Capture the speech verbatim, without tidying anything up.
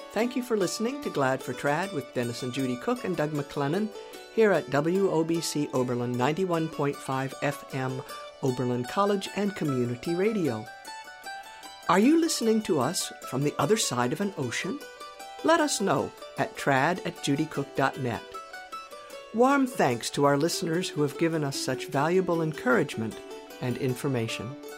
Thank you for listening to Glad for Trad with Dennis and Judy Cook and Doug McLennan here at W O B C Oberlin ninety-one point five F M, Oberlin College and Community Radio. Are you listening to us from the other side of an ocean? Let us know at trad at judycook dot net. Warm thanks to our listeners who have given us such valuable encouragement and information.